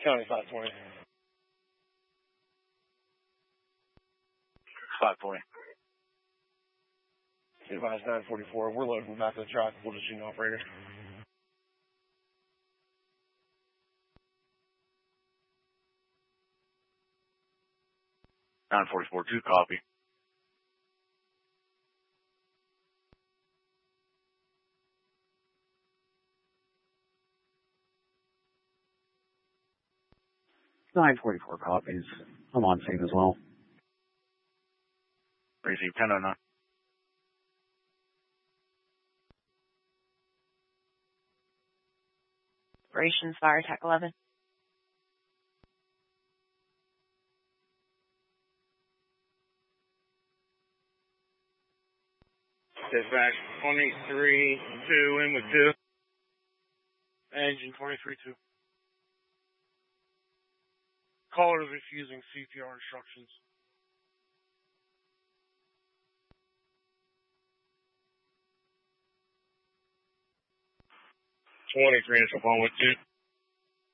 County 520. 520. Advise 944. We're loading from back of the truck. We'll just shoot an operator. 944-2, copy. Copies. I'm on scene as well. Receive 1009. Operations Fire Tech 11. Dispatch 23-2 in with 2. Engine 23-2. Caller is refusing CPR instructions. 23 initial phone with 2.